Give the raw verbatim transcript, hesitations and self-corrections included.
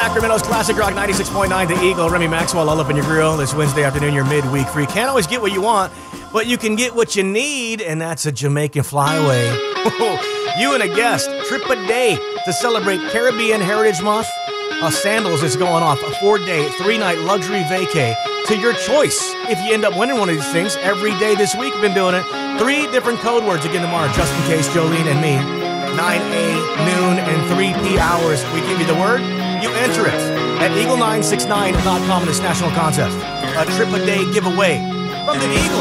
Sacramento's Classic Rock ninety-six point nine The Eagle. Remy Maxwell all up in your grill this Wednesday afternoon, your midweek free. Can't always get what you want, but you can get what you need, and that's a Jamaican flyaway. You and a guest, trip a day to celebrate Caribbean Heritage Month. Uh, Sandals is going off a four-day, three-night luxury vacay to your choice. If you end up winning one of these things, every day this week we've been doing it. Three different code words again tomorrow, just in case, Jolene and me. nine a, noon, and three p hours. We give you the word, you enter it at eagle nine six nine dot com in this national contest. A trip a day giveaway from the Eagle.